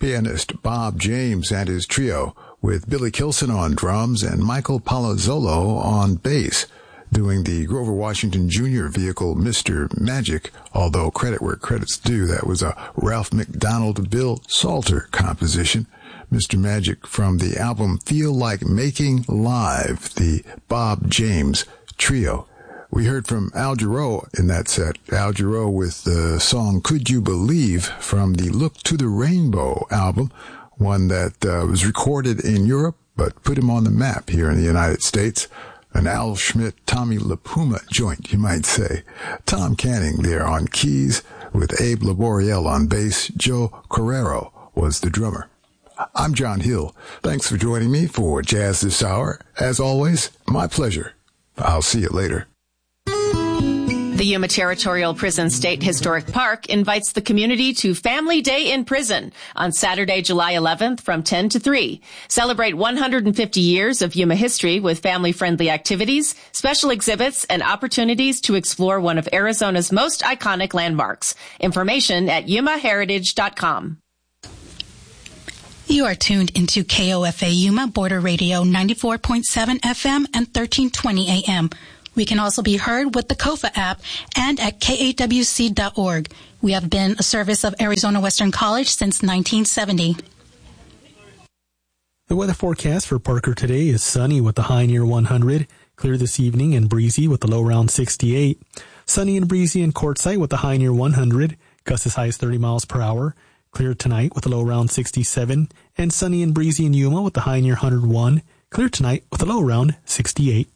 pianist Bob James and his trio, with Billy Kilson on drums and Michael Palazzolo on bass, doing the Grover Washington Jr. vehicle Mr. Magic, although credit where credit's due, that was a Ralph McDonald Bill Salter composition. Mr. Magic from the album Feel Like Making Live, the Bob James Trio. We heard from Al Jarreau in that set. Al Jarreau with the song Could You Believe from the Look to the Rainbow album, one that was recorded in Europe but put him on the map here in the United States. An Al Schmidt, Tommy LaPuma joint, you might say. Tom Canning there on keys with Abe Laboriel on bass. Joe Carrero was the drummer. I'm John Hill. Thanks for joining me for Jazz This Hour. As always, my pleasure. I'll see you later. The Yuma Territorial Prison State Historic Park invites the community to Family Day in Prison on Saturday, July 11th from 10 to 3. Celebrate 150 years of Yuma history with family-friendly activities, special exhibits, and opportunities to explore one of Arizona's most iconic landmarks. Information at yumaheritage.com. You are tuned into KOFA Yuma Border Radio 94.7 FM and 1320 AM. We can also be heard with the KOFA app and at KAWC.org. We have been a service of Arizona Western College since 1970. The weather forecast for Parker today is sunny with a high near 100, clear this evening and breezy with a low around 68. Sunny and breezy in Quartzsite with a high near 100, gusts as high as 30 miles per hour. Clear tonight with a low around 67, and sunny and breezy in Yuma with a high near 101, clear tonight with a low around 68.